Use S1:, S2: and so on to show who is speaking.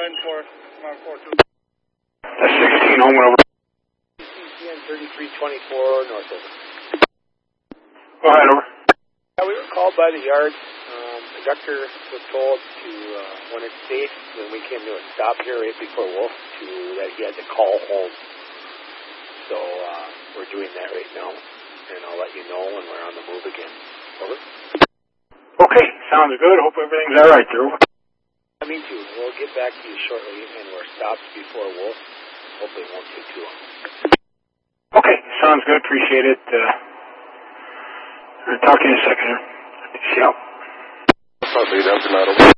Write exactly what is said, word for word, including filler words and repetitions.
S1: ahead and four. Come on, four, two.
S2: That's sixteen, home and over.
S3: C C N thirty-three twenty-four, north over.
S2: Go ahead, over.
S3: Yeah, we were called by the yard. Um, the conductor was told to, uh, when it's safe, when we came to a stop here right before Wolf, to that he had to call home. So uh, we're doing that right now, and I'll let you know when we're on the move again. Over.
S2: Okay, sounds good. Hope everything's all right there. Over.
S3: I mean, too. We'll get back to you shortly, and we're stopped before Wolf. Hopefully it won't take too long.
S2: Okay, sounds good. Appreciate it. Uh, I'll talk to you in a second here. See you out.
S4: Probably down to